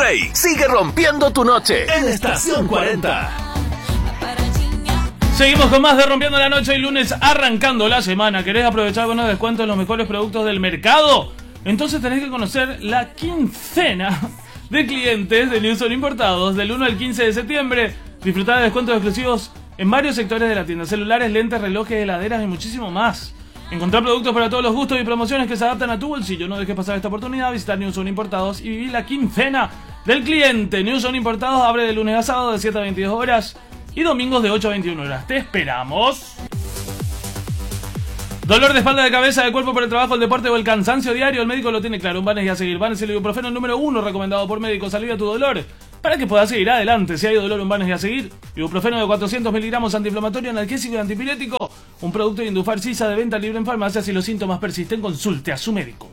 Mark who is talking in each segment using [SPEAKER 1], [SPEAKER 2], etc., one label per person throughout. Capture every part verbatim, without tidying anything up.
[SPEAKER 1] Play. Sigue rompiendo tu noche en Estación cuarenta.
[SPEAKER 2] Seguimos con más de Rompiendo la Noche y lunes arrancando la semana. ¿Querés aprovechar con los descuentos de los mejores productos del mercado? Entonces tenés que conocer la quincena de clientes de Newson Importados del uno al quince de septiembre. Disfrutá de descuentos exclusivos en varios sectores de la tienda: celulares, lentes, relojes, heladeras y muchísimo más. Encontrá productos para todos los gustos y promociones que se adaptan a tu bolsillo. No dejes pasar esta oportunidad. Visitar Newson Importados y vivir la quincena del cliente. Newson Importados abre de lunes a sábado de siete a veintidós horas y domingos de ocho a veintiuna horas. ¡Te esperamos! Dolor de espalda, de cabeza, de cuerpo por el trabajo, el deporte o el cansancio diario. El médico lo tiene claro. Un Banes y a seguir. Banes, el ibuprofeno número uno recomendado por médicos. Alivia tu dolor para que puedas seguir adelante. Si hay dolor, un Banes y a seguir. Ibuprofeno de cuatrocientos miligramos, antiinflamatorio, analgésico y antipirético. Un producto de Indufar Sisa de venta libre en farmacia. Si los síntomas persisten, consulte a su médico.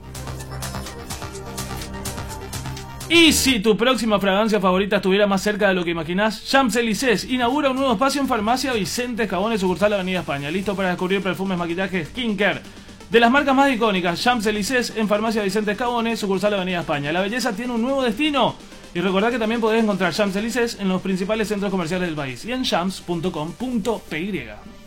[SPEAKER 2] Y si tu próxima fragancia favorita estuviera más cerca de lo que imaginás, Champs-Élysées inaugura un nuevo espacio en Farmacia Vicente Escabones, sucursal Avenida España. Listo para descubrir perfumes, maquillaje, skincare de las marcas más icónicas. Champs-Élysées en Farmacia Vicente Escabones, sucursal Avenida España. La belleza tiene un nuevo destino. Y recordad que también podés encontrar Champs-Élysées en los principales centros comerciales del país y en champs punto com punto p y.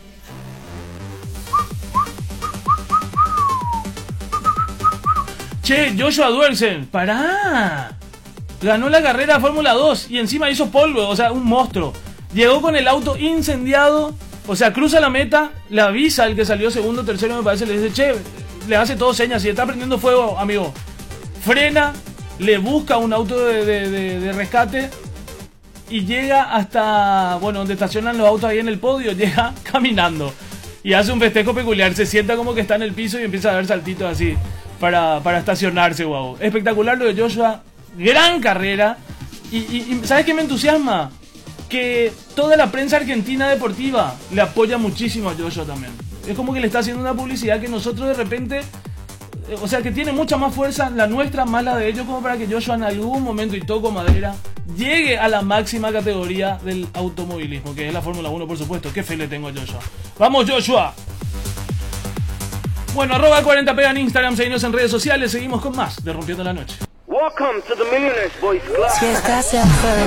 [SPEAKER 2] Che, Joshua Duersen, pará. Ganó la carrera Fórmula dos y encima hizo polvo, o sea, un monstruo. Llegó con el auto incendiado, o sea, cruza la meta, le avisa al que salió segundo, tercero, me parece, le dice, che, le hace todo señas, si está prendiendo fuego, amigo. Frena, le busca un auto de, de, de, de rescate y llega hasta, bueno, donde estacionan los autos ahí en el podio, llega caminando. Y hace un festejo peculiar, se sienta como que está en el piso y empieza a dar saltitos así para, para estacionarse, wow. Espectacular lo de Joshua. Gran carrera. Y, y, y ¿sabes qué me entusiasma? Que toda la prensa argentina deportiva le apoya muchísimo a Joshua también. Es como que le está haciendo una publicidad que nosotros de repente, o sea, que tiene mucha más fuerza la nuestra más la de ellos, como para que Joshua en algún momento, y toco madera, llegue a la máxima categoría del automovilismo, que es la Fórmula uno, por supuesto. Qué fe le tengo a Joshua. ¡Vamos, Joshua! Bueno, arroba cuarenta pega en Instagram, seguimos en redes sociales, seguimos con más de Rompiendo la Noche.
[SPEAKER 3] Welcome to the Millionaires Boys Club.
[SPEAKER 4] Si estás enfermo